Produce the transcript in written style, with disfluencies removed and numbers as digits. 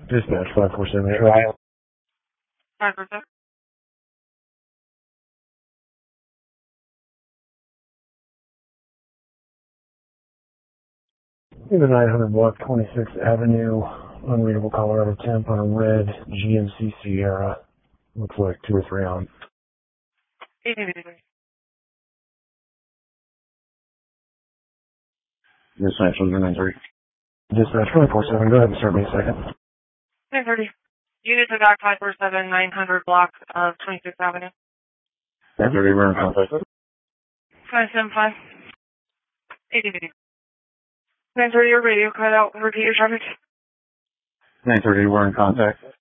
Dispatch 5478, right? 547. In the 900 block 26th Avenue, unreadable Colorado temp on a red GMC Sierra. Looks like 2 or 3 on. 883. Dispatch 930. Dispatch 247, go ahead and start me a second. 930. Units of back 547, 900 block of 26th Avenue. 930, we're in contact. 575. 883. 930, your radio cut out. Repeat your traffic. 930, we're in contact.